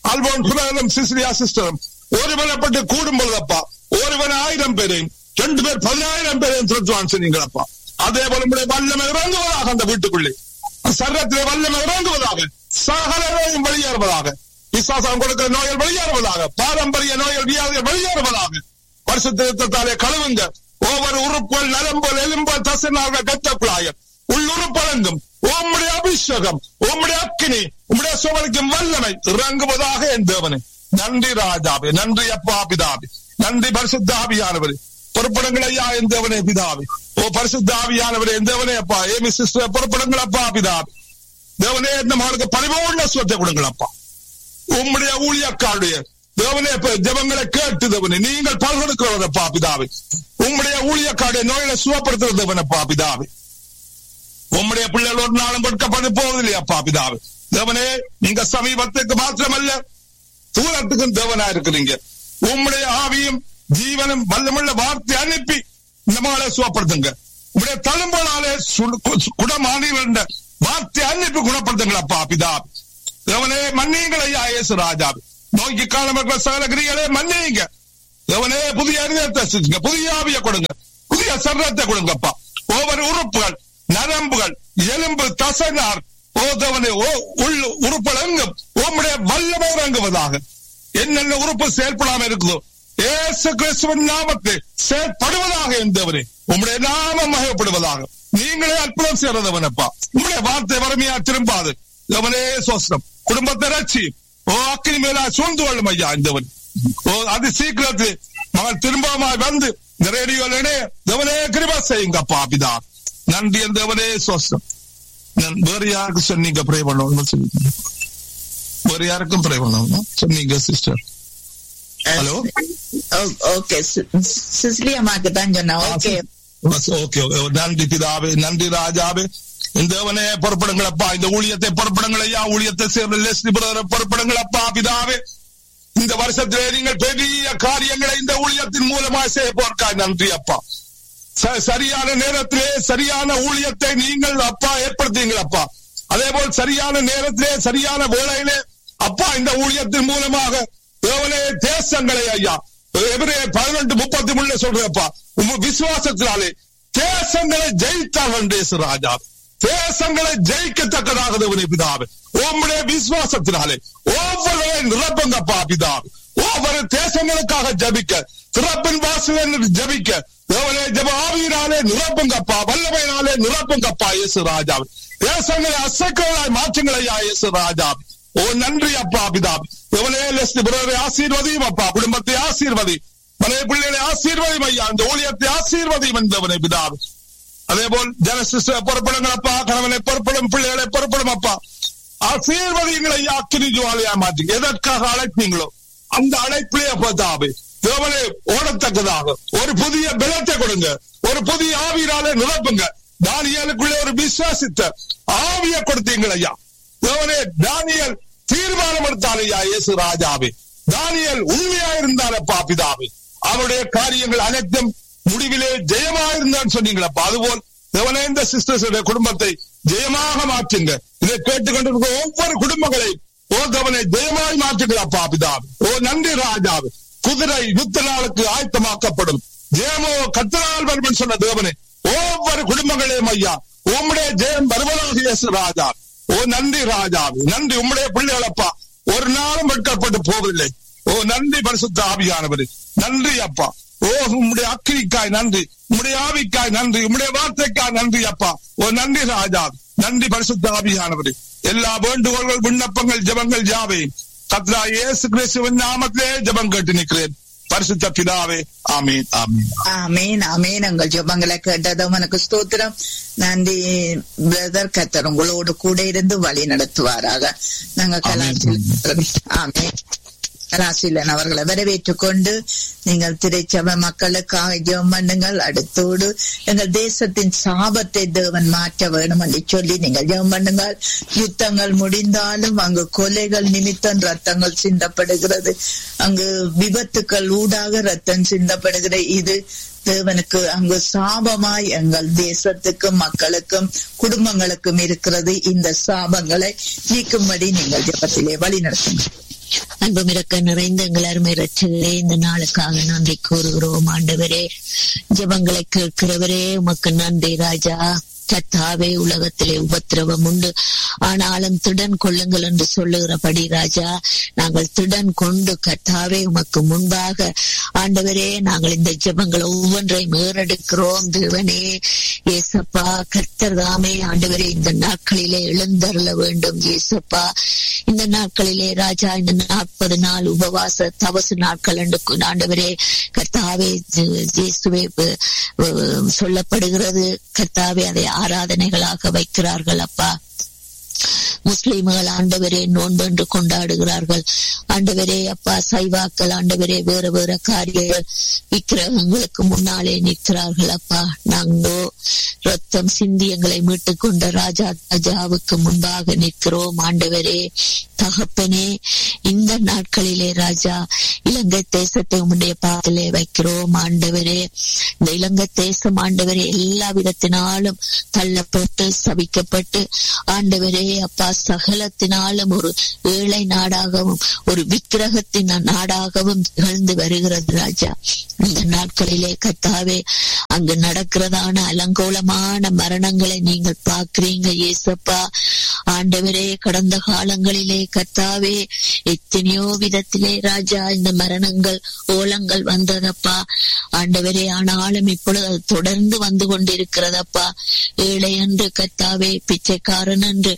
Speaker 3: அல்போன் பிரதரும் சிசிலியா சிஸ்டரும் ஒருவனப்பட்டு கூடும் பொழுதப்பா ஒருவன் ஆயிரம் பேரையும் ரெண்டு பேர் பதினாயிரம் பேரையும் திருத்துவான் சொன்னீங்களப்பா. அதே போல உங்களுடைய வல்லமை இறங்குவதாக அந்த வீட்டுக்குள்ளே சரீரத்திலே வல்லமை இறங்குவதாக சகல நோயும் வெளியேறுவதாக விசுவாசம் கொடுக்கிற நோய்கள் வெளியேறுவதாக பாரம்பரிய நோய்கள் வியாதிகள் வெளியேறுவதாக பரிசுத்த இரத்தத்தாலே கழுவுங்க. ஒவ்வொரு உறுப்புகள் நரம்புகள் எலும்புகள் தசைநார்கள் கட்டக்குழாயம் உள்ளுறுப்பழங்கும் உம்முடைய அபிஷேகம் உம்முடைய அக்கினி உம்முடைய சோழனுக்கும் வல்லமை இறங்குவதாக என் தேவனே. நன்றி ராஜாவே, நன்றி அப்பா பிதாவே, நன்றி பரிசுத்த ஆவியானவரே. பொறுப்படுங்கள் ஐயா என் தேவனே பிதாவே. ஓ பரிசுத்த ஆவியானவரே என் தேவனே அப்பா. ஏமி சிஸ்டர் பொறுப்படுங்கள் அப்பா பிதாவே. தேவனே இந்த மகளுக்கு பரிபூர்ண சுகத்தை கொடுங்கள் அப்பா. உம்முடைய ஊழியக்காருடைய தேவனே ஜெபங்களை கேட்டு தேவனே நீங்கள் பல்கொடுக்கிறவரப்பா பிதாவே. உம்முடைய ஊழியக்காருடைய நோயில சுகப்படுத்துற தேவனப்பா பிதாவே. உம்முடைய பிள்ளைகள் ஒரு நாளும் கொடுக்கப்பட்டு போவதில்லையாப்பா பிதாவே. தேவனே நீங்க சமீபத்துக்கு மாத்திரமல்ல தூரத்துக்கும் தேவனா இருக்கிறீங்க. உம்முடைய ஆவியும் ஜீவனும் வல்லமுள்ள வார்த்தை அனுப்பி இந்த மகளை சுகப்படுத்துங்க. உங்களுடைய தழும்பலாலே குணமானீர்கள் வார்த்தை அனுப்பி குணப்படுத்துங்களப்பா பிதாவே. தேவனே மன்னியுங்கள் ஐயா இயேசு ராஜாவே. நோய்க்கு காலமற்ற சகல கிரிகளே மன்னியுங்க. தேவனே புதிய அறிதத்தை செஞ்சுங்க, புதிய ஆவியை கொடுங்க, புதிய சரீரத்தை கொடுங்கப்பா. ஒவ்வொரு உறுப்புகள் நரம்புகள் எலும்பு தசைநார் ஓ தேவனே ஓ உள் உறுப்புகள் எங்கும் உம்முடைய வல்லமை இறங்குவதாக. என்னென்ன உறுப்பு செயல்படாம இருக்குதோ இயேசு கிறிஸ்துவின் நாமத்தில் செயல்படுவதாக என் தேவனே. உம்முடைய நாமம் மகிமைப்படுவதாக. நீங்களே அற்புதம் செய்யறதவனப்பா. உம்முடைய வார்த்தை வறுமையா திரும்பாது தேவனே. சோஸ்ரம் குடும்பத்தை ரட்சி ஓ அக்கினி மேலா சூழ்ந்து கொள்ளும் ஐயா இந்தவன். ஓ அது சீக்கிரத்தில் மகள் திரும்பமாய் வந்து இந்த ரேடியோலே தேவனே கிருபை செய்யுங்கப்பா பிதா. நன்றி என் தேவனே சோஸ்ரம். வேறு யாருக்கு சொன்னீங்க ப்ரே பண்ணணும் சொல்லிங்க. வேறு யாருக்கும் ப்ரே பண்ணணும் சொன்னீங்க சிஸ்டர். ஹலோ
Speaker 2: ஓகே சிஸ்லி அம்மாக்கு தான் சொன்னா. ஓகே
Speaker 3: ஓகே நன்றி பிதாவே, நன்றி ராஜாவே. இந்த தேவனே பொறுப்படுங்களப்பா. இந்த ஊழியத்தை பொறுப்படுங்களையா. ஊழியத்தை சேர்ந்த லெஸ்லி பிரதரை பொறுப்படுங்களப்பா பிதாவே. இந்த வருஷத்திலே நீங்கள் பெரிய காரியங்களை இந்த ஊழியத்தின் மூலமாக செய்ய போறக்காய் நன்றி அப்பா. சரியான நேரத்திலே சரியான ஊழியத்தை நீங்கள் அப்பா ஏற்படுத்தீங்களப்பா. அதே போல் சரியான நேரத்திலே சரியான வேளையிலே அப்பா இந்த ஊழியத்தின் மூலமாக தேவனே தேசங்களை ஐயா பதினெட்டு முப்பத்தி மூணுல சொல்றப்பா உங்க விசுவாசத்தினாலே தேசங்களை ஜெயித்தார்கள் ராஜா. தேசங்களை ஜெயிக்கத்தக்கதாக தேவனே பிதாவே. உம்முடைய விசுவாசத்தினாலே ஒவ்வொரு நிரப்புங்கப்பா பிதாவே. ஒவ்வொரு தேசங்களுக்காக ஜபிக்க திறப்பின் வாசல் ஜபிக்க தேவனே ஜப ஆவியினாலே நிரப்புங்கப்பா, வல்லமையினாலே நிரப்புங்கப்பா இயேசு ராஜாவே. தேசங்களை அசைக்களாய் மாற்றுங்களையா இயேசு ராஜாவே. ஓ நன்றி அப்பா பிதாவே. தேவனே லெஸ்லி பிரதரை ஆசீர்வதியும் அப்பா. குடும்பத்தை ஆசீர்வதி, மனைவி பிள்ளைகளை ஆசீர்வதியும் ஐயா. இந்த ஊழியத்தை ஆசீர்வதியும் என்றவனை பிதாவே. அதே போல் ஜனசிஸ்ட பொறுப்படுங்கள் அப்பா. கணவனை பொறுப்படும், பிள்ளைகளை பொறுப்படும் அப்பா. ஆசீர்வதிங்களை அக்கினி ஜுவாலையா மாற்றி எதற்காக அழைப்பீங்களோ அந்த அழைப்பிலே பார்த்தாவே தேவனே ஓடத்தக்கதாக ஒரு புதிய பலத்தை கொடுங்க, ஒரு புதிய ஆவியினாலே நிரப்புங்க. தானியலுக்குள்ளே ஒரு விசுவாசித்த ஆவியை கொடுத்தீங்கள் ஐயா. தேவனே தானியல் தீர்மானம் எடுத்தார் ஐயா இயேசு ராஜாவே. தானியல் உண்மையா இருந்தாலப்பா பிதாவே. அவருடைய காரியங்கள் அனைத்தும் முடிவிலே ஜெயமாயிருந்தான்னு சொன்னீங்களப்பா. அதுபோல் தேவனே இந்த சிஸ்டர்ஸுடைய குடும்பத்தை ஜெயமாக மாற்றுங்க. இதை கேட்டுக்கொண்டிருக்கிற ஒவ்வொரு குடும்பங்களை ஓ தேவனை ஜெயமாய் மாற்றுங்களப்பா பிதாவே. ஓ நன்றி ராஜாவே. குதிரை யுத்த நாளுக்கு ஆயத்தமாக்கப்படும், ஜெயமோ கத்தனால் வருவன் சொன்ன தேவனே. ஒவ்வொரு குடும்பங்களையும் ஐயா உம்முடைய ஜெயம் வருவதாக இயேசு ராஜா. ஓ நன்றி ராஜாவே, நன்றி. உம்முடைய பிள்ளைகளப்பா ஒரு நாளும் வெட்கப்பட்டு போவதில்லை. ஓ நன்றி பரிசுத்த ஆவியானவரே, நன்றி அப்பா. ஓ உம்முடைய அக்கினிக்காய் நன்றி, உம்முடைய ஆவிக்காய் நன்றி, உம்முடைய வார்த்தைக்காய் நன்றி அப்பா. ஓ நன்றி ராஜா, நன்றி பரிசுத்த ஆவியானவரே. எல்லா வேண்டுகோள்கள் விண்ணப்பங்கள் ஜெபங்கள் யாவையும் கர்த்தா இயேசு கிறிஸ்துவின் நாமத்திலே ஜெபம் கேட்டு நிற்கிறேன் பரிசுத்த பிதாவே. ஆமீன் ஆமீன்
Speaker 2: ஆமீன் ஆமீன். உங்கள் ஜெபங்களை கேட்டதும் எனக்கு ஸ்தோத்திரம். நன்றி பிரதர். கர்த்தர் உங்களோடு கூட இருந்து வழி நடத்துவாராக. நாங்க கலாச்சாரம் ஆமீன் கலாசீலன் அவர்களை வரவேற்றுக் கொண்டு நீங்கள் திரைச்சபை மக்களுக்காக ஜெபம் பண்ணுங்கள். அடுத்தோடு எங்கள் தேசத்தின் சாபத்தை தேவன் மாற்ற வேணும் என்று சொல்லி நீங்கள் ஜெபம் பண்ணுங்கள். யுத்தங்கள் முடிந்தாலும் அங்கு கொலைகள் நிமித்தம் ரத்தங்கள் சிந்தப்படுகிறது, அங்கு விபத்துக்கள் ஊடாக ரத்தம் சிந்தப்படுகிறது. இது தேவனுக்கு அங்கு சாபமாய் எங்கள் தேசத்துக்கும் மக்களுக்கும் குடும்பங்களுக்கும் இருக்கிறது. இந்த சாபங்களை நீக்கும்படி நீங்கள் ஜெபத்திலே வழி நடத்துங்கள்.
Speaker 1: அன்புமிரக்க நிறைந்த எங்கள் அருமை இரட்சகரே, இந்த நாளுக்காக நன்றி கூறுகிறோம் ஆண்டவரே. ஜெபங்களை கேட்கிறவரே உமக்கு நன்றி ராஜா. கர்த்தாவே, உலகத்திலே உபத்திரவம் உண்டு, ஆனாலும் திடன் கொள்ளுங்கள் என்று சொல்லுகிறபடி ராஜா, நாங்கள் திடன் கொண்டு கர்த்தாவே உமக்கு முன்பாக ஆண்டவரே நாங்கள் இந்த ஜெபங்களை ஒவ்வொன்றையும் ஏறெடுக்கிறோம். தேவனே ஏசப்பா, கர்த்தர் தாமே ஆண்டவரே இந்த நாட்களிலே எழுந்தருள வேண்டும். ஏசப்பா, இந்த நாட்களிலே ராஜா, இந்த நாற்பது நாள் உபவாச தவசு நாட்கள் என்று ஆண்டவரே கர்த்தாவே இயேசுவே சொல்லப்படுகிறது. கர்த்தாவே, அதை ஆராதனைகளாக வைக்கிறார்கள் அப்பா. முஸ்லிம்கள் ஆண்டவரே நோன்பு என்று கொண்டாடுகிறார்கள் ஆண்டவரே அப்பா. சைவாக்கள் ஆண்டவரே வேற வேற காரியங்கள் விக்கிரகங்களுக்கு முன்னாலே நிற்கிறார்கள் அப்பா. நாங்களோ ரத்தம் சிந்தி எங்களை மீட்டுக் கொண்ட ராஜா ராஜாவுக்கு முன்பாக நிற்கிறோம் ஆண்டவரே. தகப்பனே, இந்த நாட்களிலே ராஜா இலங்கை தேசத்தை உம்முடைய பாதத்திலே வைக்கிறோம் ஆண்டவரே. இந்த இலங்கை தேசம் ஆண்டவரே எல்லா விதத்தினாலும் தள்ளப்பட்டு சபிக்கப்பட்டு ஆண்டவரே அப்பா சகலத்தினாலும் ஒரு ஏழை நாடாகவும் ஒரு விக்கிரகத்தின் நாடாகவும் திகழ்ந்து வருகிறது ராஜா. இந்த நாட்களிலே கர்த்தாவே, அங்கு நடக்கிறதான அலங்கோலமான மரணங்களை நீங்கள் பார்க்கிறீங்க ஏசப்பா. ஆண்டவரே, கடந்த காலங்களிலே கர்த்தாவே எத்தனையோ விதத்திலே ராஜா இந்த மரணங்கள் ஓலங்கள் வந்ததப்பா ஆண்டவரே. ஆனாலும் இப்பொழுது அது தொடர்ந்து வந்து கொண்டிருக்கிறதப்பா. ஏழை என்று கர்த்தாவே, பிச்சைக்காரன் என்று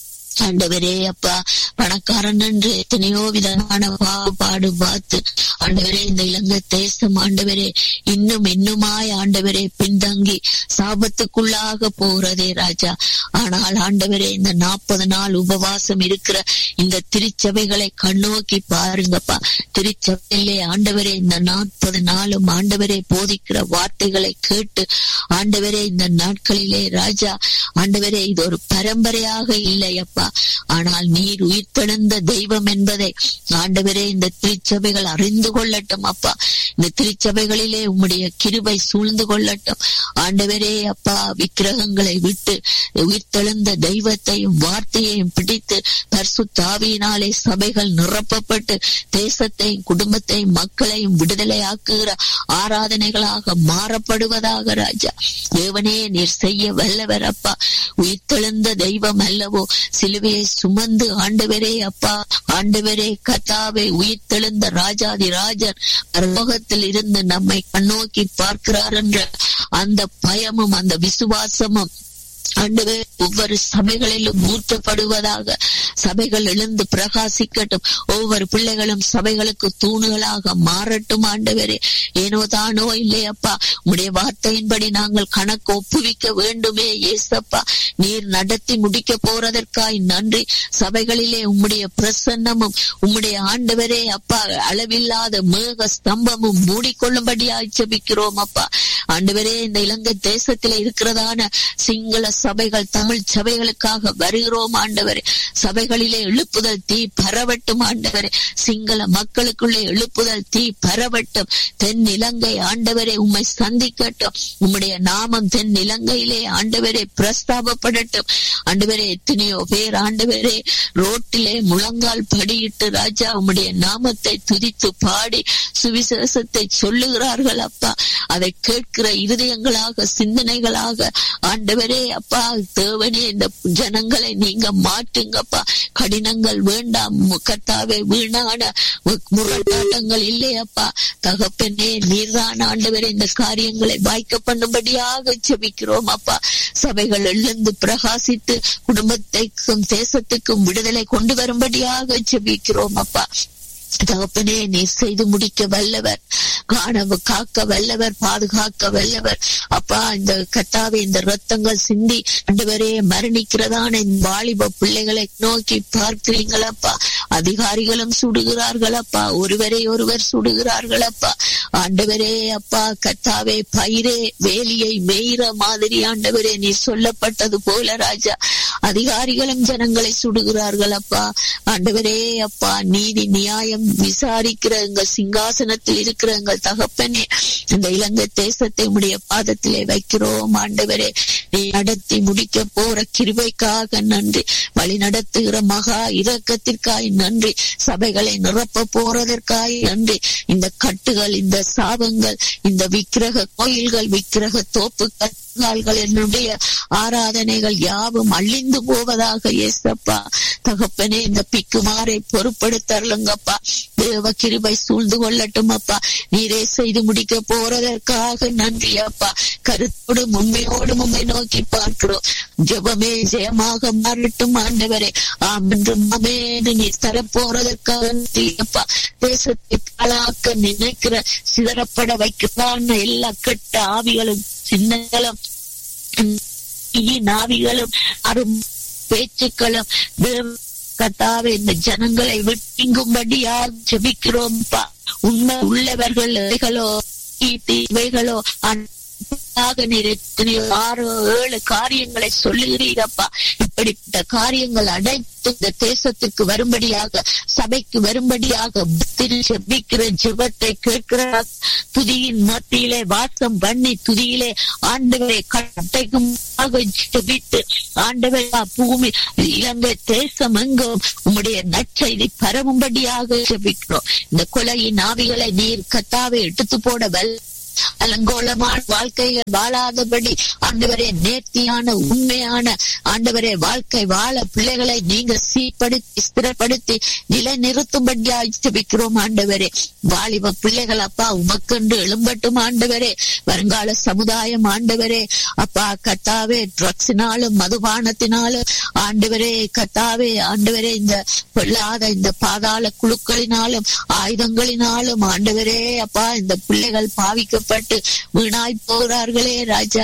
Speaker 1: ஆண்டவரே அப்பா, பணக்காரன் என்று எத்தனையோ விதமான பாடு பார்த்து ஆண்டவரே இந்த இலங்கை தேசம் ஆண்டவரே இன்னும் இன்னுமாய் ஆண்டவரே பின்தங்கி சாபத்துக்குள்ளாக போகிறதே ராஜா. ஆனால் ஆண்டவரே, இந்த நாற்பது நாள் உபவாசம் இருக்கிற இந்த திருச்சபைகளை கண்ணோக்கி பாருங்கப்பா. திருச்சபையிலே ஆண்டவரே இந்த நாற்பது நாளும் ஆண்டவரே போதிக்கிற வார்த்தைகளை கேட்டு ஆண்டவரே இந்த நாட்களிலே ராஜா ஆண்டவரே இது ஒரு பரம்பரையாக இல்லையப்பா, ஆனால் நீர் உயிர்த்தெழுந்த தெய்வம் என்பதை ஆண்டவரே இந்த திருச்சபைகள் அறிந்து கொள்ளட்டும் அப்பா. இந்த திருச்சபைகளிலே உம்முடைய கிருபை சூழ்ந்து கொள்ளட்டும் ஆண்டவரே அப்பா. விக்கிரகங்களை விட்டு உயிர்த்தெழுந்த தெய்வத்தையும் வார்த்தையையும் பிடித்து பரிசுத்த ஆவியினாலே சபைகள் நிரப்பப்பட்டு தேசத்தையும் குடும்பத்தையும் மக்களையும் விடுதலையாக்குகிற ஆராதனைகளாக மாறப்படுவதாக ராஜா. தேவனே, நீர் செய்ய வல்லவர் அப்பா. உயிர்த்தெழுந்த தெய்வம் அல்லவோ சிலுவையை சுமந்து ஆண்டவரே அப்பா ஆண்டவரே கர்த்தாவே உயிர்த்தெழுந்த ராஜாதி ராஜன் பரலோகத்தில் இருந்து நம்மை கண்ணோக்கி பார்க்கிறார் என்ற அந்த பயமும் அந்த விசுவாசமும் ஆண்டவரே ஒவ்வொரு சபைகளிலும் ஊற்றப்படுவதாக. சபைகள் எழுந்து பிரகாசிக்கட்டும். ஒவ்வொரு பிள்ளைகளும் சபைகளுக்கு தூணுகளாக மாறட்டும் ஆண்டவரே. ஏனோ தானோ இல்லையப்பா, உம்முடைய வார்த்தையின்படி நாங்கள் கணக்கு ஒப்புவிக்க வேண்டுமே ஏசப்பா. நீர் நடத்தி முடிக்க போறதற்காய் நன்றி. சபைகளிலே உம்முடைய பிரசன்னமும் உம்முடைய ஆண்டவரே அப்பா அளவில்லாத மேக ஸ்தம்பமும் மூடிக்கொள்ளும்படியாய் ஜெபிக்கிறோம் அப்பா. ஆண்டவரே, இந்த இலங்கை தேசத்திலே இருக்கிறதான சிங்கள சபைகள் தமிழ் சபைகளுக்காக வருகிறோம் ஆண்டவரே. சபைகளிலே எழுப்புதல் தீ பரவட்டும் ஆண்டவரே. சிங்கள மக்களுக்குள்ளே எழுப்புதல் தீ பரவட்டும். தென் இலங்கை ஆண்டவரே உம்மை சந்திக்கட்டும். உம்முடைய நாமம் தென் இலங்கையிலே ஆண்டவரே பிரஸ்தாபப்படட்டும் ஆண்டவரே. எத்தனையோ பேர் ஆண்டவரே ரோட்டிலே முழங்கால் படியிட்டு ராஜா உம்முடைய நாமத்தை துதித்து பாடி சுவிசேஷத்தை சொல்லுகிறார்கள் அப்பா. அதை கேட்கிற இருதயங்களாக சிந்தனைகளாக ஆண்டவரே அப்பா தேவனே இந்த ஜனங்களை நீங்க மாட்டுங்கப்பா. கடினங்கள் வேண்டாம் கர்த்தாவே, வீணான முரட்டாட்டங்கள் இல்லையப்பா. தகப்பனே, நீர்தான் ஆண்டவரே இந்த காரியங்களை வாய்க்க பண்ணும்படியாக ஜெபிக்கிறோம் அப்பா. சபைகள் எழுந்து பிரகாசித்து குடும்பத்தைக்கும் தேசத்துக்கும் விடுதலை கொண்டு வரும்படியாக ஜெபிக்கிறோம் அப்பா. தகப்பனே, நீ செய்து முடிக்க வல்லவர், காணவு காக்க வல்லவர், பாதுகாக்க வல்லவர் அப்பா. இந்த கர்த்தாவே இந்த ரத்தங்கள் சிந்தி ஆண்டவரே மரணிக்கிறதான இந்த வாலிப பிள்ளைகளை நோக்கி பார்க்கிறீங்களப்பா. அதிகாரிகளும் சுடுகிறார்கள் அப்பா, ஒருவரை ஒருவர் சுடுகிறார்கள் அப்பா. ஆண்டவரே அப்பா கர்த்தாவே, பயிரே வேலியை மேய்ற மாதிரி ஆண்டவரே நீ சொல்லப்பட்டது போல ராஜா அதிகாரிகளும் ஜனங்களை சுடுகிறார்கள் அப்பா. ஆண்டவரே அப்பா, நீதி நியாயம் விசாரிக்கிற எங்கள் சிங்காசனத்தில் இருக்கிற எங்கள் தகப்பனே, இந்த இலங்கை தேசத்தை உடைய பாதத்திலே வைக்கிறோம் ஆண்டவரே. நீ நடத்தி முடிக்க போற கிருபைக்காக நன்றி. வழி நடத்துகிற மகா இரக்கத்திற்காய் நன்றி. சபைகளை நிரப்ப போறதற்காய் நன்றி. இந்த கட்டுகள், இந்த சாபங்கள், இந்த விக்கிரக கோயில்கள், விக்கிரக தோப்புகள், என்னுடைய ஆராதனைகள் யாவும் அழிந்து போவதாக ஏசப்பா. தகப்பனே, இந்த பிக்குமாரை பொறுப்படுத்தருங்கப்பா. தேவ கிருபை சூழ்ந்து கொள்ளட்டும் அப்பா. நீரே செய்து முடிக்க போறதற்காக நன்றி அப்பா. கருத்தோடும் உண்மையோடும் உண்மை நோக்கி பார்க்கிறோம். ஜெபமே ஜெயமாக மாறட்டும் ஆண்டவரே. ஆமென்றும் ஆமென். நீ தர போறதற்காக நன்றி அப்பா. தேசத்தை பாழாக்க நினைக்கிற, சிதறப்பட வைக்கிறான எல்லா கெட்ட ஆவிகளும், சின்னங்களும், நாவிகளும், அரும் பேச்சுக்களும் கர்த்தாவே இந்த ஜனங்களை விட்டுங்கும்படியா ஜெபிக்கிறோம். உண்மை உள்ளவர்கள் இவைகளோ இவைகளோ ஆறு ஏழு காரியங்களை சொல்லுகிறீரப்பா. இப்படிப்பட்ட காரியங்கள் அனைத்து இந்த தேசத்துக்கு வரும்படியாக, சபைக்கு வரும்படியாக ஜெபிக்கிற ஜெபத்தை கேட்கிற துதியின் மத்தியிலே வாசம் பண்ணி துதியிலே ஆண்டவரை கட்டைக்கும் ஜெபித்து ஆண்டவரா பூமி இலங்கை தேசம் எங்கும் உம்முடைய நற்செய்தி பரவும்படியாக ஜெபிக்கிறோம். இந்த கொலையின் ஆவிகளை நீர் கர்த்தாவை எடுத்து போட வல்ல அலங்கோலமான வாழ்க்கைகள் வாழாதபடி ஆண்டவரே நேர்த்தியான உண்மையான ஆண்டவரே வாழ்க்கை வாழ பிள்ளைகளை நீங்க சீர்படுத்தி ஸ்திரப்படுத்தி நிலை நிறுத்தும்படியாக ஜெபிக்கிறோம் ஆண்டவரே. வாலிப பிள்ளைகள் அப்பா உமக்கென்று எழும்பட்டும் ஆண்டவரே. வருங்கால சமுதாயம் ஆண்டவரே அப்பா கர்த்தாவே ட்ரக்ஸினாலும் மதுபானத்தினாலும் ஆண்டவரே கர்த்தாவே ஆண்டவரே இந்த பொல்லாத இந்த பாதாள குழுக்களினாலும் ஆயுதங்களினாலும் ஆண்டவரே அப்பா இந்த பிள்ளைகள் பாவிக்கப்பட்டு வீணாய் போகிறார்களே ராஜா.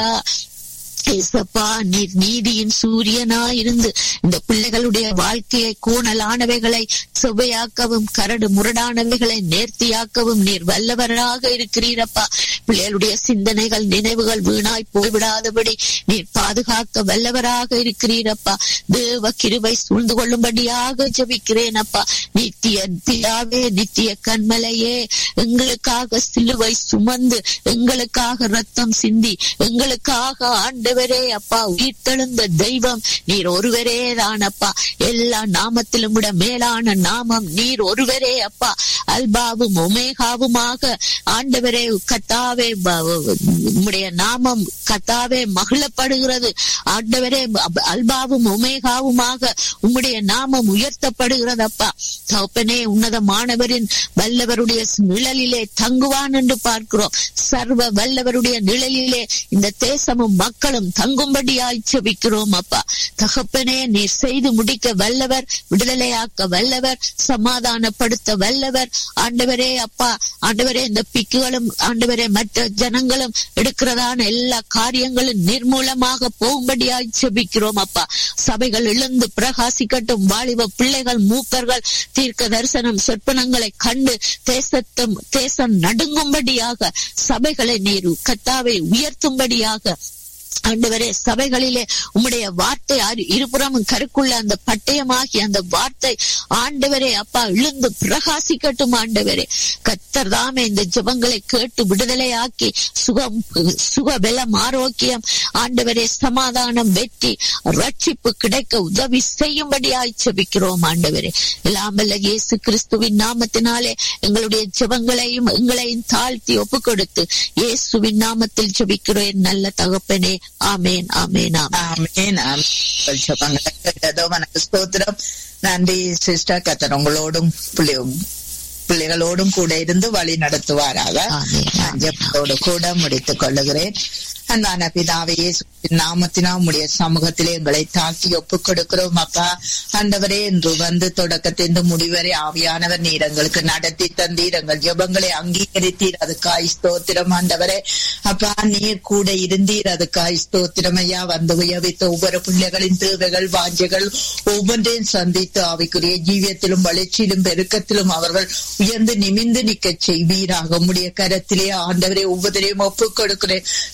Speaker 1: ஏசப்பா, நீர் நீதியின் சூரியனா இருந்து இந்த பிள்ளைகளுடைய வாழ்க்கையை கோணலானவைகளை சுவையாக்கவும் கரடு முரடானவைகளை நேர்த்தியாக்கவும் நீர் வல்லவராக இருக்கிறீரப்பா. பிள்ளைகளுடைய சிந்தனைகள் நினைவுகள் வீணாய் போய்விடாதபடி நீர் பாதுகாக்க வல்லவராக இருக்கிறீரப்பா. தேவ கிருபை சூழ்ந்து கொள்ளும்படியாக ஜெபிக்கிறேன் அப்பா. நித்திய பிதாவே, நித்திய கண்மலையே, எங்களுக்காக சிலுவை சுமந்து எங்களுக்காக ரத்தம் சிந்தி எங்களுக்காக ஆண்டு அப்பா உயிர்த்தெழுந்த தெய்வம் நீர் ஒருவரே தான் அப்பா. எல்லா நாமத்திலும் விட மேலான நாமம் நீர் ஒருவரே அப்பா. அல்பாவும் ஒமேகாவுமாக ஆண்டவரே கர்த்தாவே உம்முடைய நாமம் கர்த்தாவே மகிழப்படுகிறது ஆண்டவரே. அல்பாவும் ஒமேகாவுமாக உம்முடைய நாமம் உயர்த்தப்படுகிறது அப்பா. தகப்பனே, உன்னதமானவரின் வல்லவருடைய நிழலிலே தங்குவான் என்று பார்க்கிறோம். சர்வ வல்லவருடைய நிழலிலே இந்த தேசமும் மக்களும் தங்கும்படியாய் ஜெபிக்கிறோம் அப்பா. தகப்பனே, நீர் செய்து முடிக்க வல்லவர், விடுதலையாக்க வல்லவர், சமாதானப்படுத்த வல்லவர் ஆண்டவரே அப்பா. ஆண்டவரே, இந்த பிக்குகளும் ஆண்டவரே மற்ற ஜனங்களும் எடுக்கிறதான எல்லா காரியங்களும் நிர்மூலமாக போகும்படியாய் ஜெபிக்கிறோம் அப்பா. சபைகள் எழுந்து பிரகாசிக்கட்டும். வாலிப பிள்ளைகள் மூப்பர்கள் தீர்க்க தரிசனம் சொற்பனங்களை கண்டு தேசத்தும் தேசம் நடுங்கும்படியாக சபைகளை நீர் கர்த்தாவை உயர்த்தும்படியாக ஆண்டவரே சபைகளிலே உம்முடைய வார்த்தை இருபுறமும் கருக்குள்ள அந்த பட்டயமாகி அந்த வார்த்தை ஆண்டவரே அப்பா இழுந்து பிரகாசிக்கட்டும் ஆண்டவரே. கர்த்தர் தாமே இந்த ஜெபங்களை கேட்டு விடுதலையாக்கி சுகம் சுக பலம் ஆரோக்கியம் ஆண்டவரே சமாதானம் வெற்றி ரட்சிப்பு கிடைக்க உதவி செய்யும்படியாய் ஜெபிக்கிறோம் ஆண்டவரே. எல்லாம் வல்ல இயேசு கிறிஸ்துவின் நாமத்தினாலே எங்களுடைய ஜெபங்களையும் எங்களையும் தாழ்த்தி ஒப்பு கொடுத்து இயேசுவின் நாமத்தில் ஜெபிக்கிறேன் நல்ல தகப்பனே. ஆமேன் ஆமேன்
Speaker 2: ஆமேன் ஆமேன். ஸ்தோத்திரம். நன்றி சிஸ்டர். கர்த்தர் உங்களோடும் பிள்ளைகளோடும் கூட இருந்து வழி நடத்துவாராக. ஜெபத்தோடு கூட முடித்துக் கொள்ளுகிறேன். அன்பான பிதாவே, நாமத்தினா உம்முடைய சமூகத்திலே எங்களை தாக்கி ஒப்புக் கொடுக்கிறோம் அப்பா. ஆண்டவரே, என்று வந்து தொடக்கத்திலிருந்து முடிவரை ஆவியானவர் நீர் எங்களுக்கு நடத்தி தந்தீர். எங்கள் ஜெபங்களை அங்கீகரித்தீர். அதுக்காய் ஸ்தோத்திரம் ஆண்டவரே. அப்பா, நீர் கூட இருந்தீர். அதுக்காய் ஸ்தோத்திரம் ஐயா. வந்து உயர்வித்த ஒவ்வொரு பிள்ளைகளின் தேவைகள் வாஞ்சைகள் ஒவ்வொன்றையும் சந்தித்து ஆவிக்குரிய ஜீவியத்திலும் வளர்ச்சியிலும் பெருக்கத்திலும் அவர்கள் உயர்ந்து நிமிந்து நிக்க செய்வீராக. உம்முடைய கரத்திலே ஆண்டவரே ஒவ்வொருவரையும் ஒப்புக் கொடுக்கிறேன். சங்கமா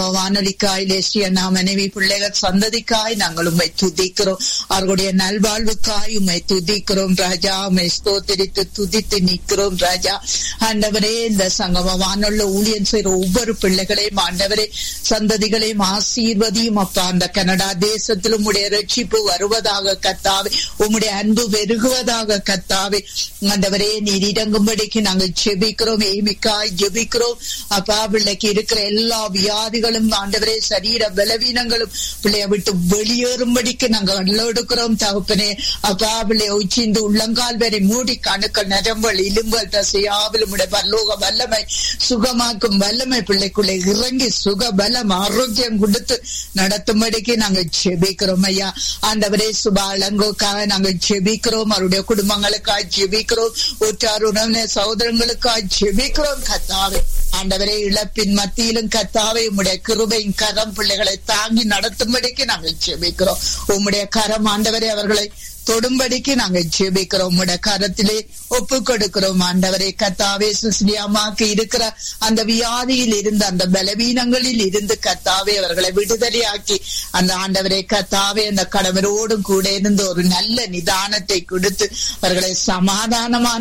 Speaker 2: வானொலிக்காய் லேசிய நாம் மனைவி பிள்ளைகள் சந்ததிக்காய் நாங்கள் உம்மை துதிக்கிறோம். அவர்களுடைய நல்வாழ்வுக்காய் உம்மை துதிக்கிறோம் ராஜா. உம்மை ஸ்தோத்திரித்து துதித்து நிற்கிறோம் ராஜா. ஆண்டவரே, இந்த சங்கம வானொலி ஊழியம் செய்கிற ஒவ்வொரு பிள்ளைகளையும் ஆண்டவரே சந்ததிகளையும் ஆசீர்வதியும் அப்பா. அந்த கனடா தேசத்திலும் உடைய ரட்சிப்பு வருவதாக கத்தாவே, உம்முடைய அன்பு பெருகுவதாக கத்தாவே. ஆண்டவரே, நீர் இறங்கும்படிக்கு நாங்கள் ஜெபிக்கிறோம், ஏமிக்காய் ஜெபிக்கிறோம் அப்பா. பிள்ளைக்கு இருக்கிற எல்லா வியாதிகளும் ஆண்டவரே, சரீர பலவீனங்களும் பிள்ளைய விட்டு வெளியேறும்படிக்கு நாங்கள் எடுக்கிறோம் தகப்பனே அப்பா. பிள்ளைய உச்சிந்து உள்ளங்கால் வரை மூடி கணுக்கள் நரம்பல் இலும்பல் தசையாவிலும் பரலோக வல்லமை சுகமாக்கும் வல்லமை பிள்ளைக்குள்ளே இறங்கி சுக பலம் ஆரோக்கியம் கொடுத்து நடத்தும்படிக்கு நாங்கள் ஜெபிக்கிறோம் ஐயா. ஆண்டவரே, சுபாலங்கோக்காக நாங்கள் ஜெபிக்கிறோம், அவருடைய குடும்பங்களுக்காக ஜெபிக்கிறோம், உற்றார் உறவினர் சகோதரங்களுக்காக ஜெபிக்கிறோம் கத்தாவே. ஆண்டவரே, இழப்பின் மத்தியிலும் கத்தாவே உம்முடைய கிருபையின் கரம் பிள்ளைகளை தாங்கி நடத்தும்படிக்கு நாங்கள் ஜெபிக்கிறோம். உம்முடைய கரம் ஆண்டவரே அவர்களை தொடும்படிக்கு நாங்கள் ஜெபிக்கிறோம், உம்முடைய கரத்திலே ஒப்பு கொடுக்கிறோம் ஆண்டவரே கத்தாவே. சுஸ்லியாமாக்கு இருக்கிற அந்த வியாதியில் இருந்து அந்த பலவீனங்களில் இருந்து கத்தாவே அவர்களை விடுதலையாக்கி அந்த ஆண்டவரே கத்தாவே அந்த கடவரோடும் கூட இருந்து ஒரு நல்ல நிதானத்தை கொடுத்து அவர்களை சமாதானமான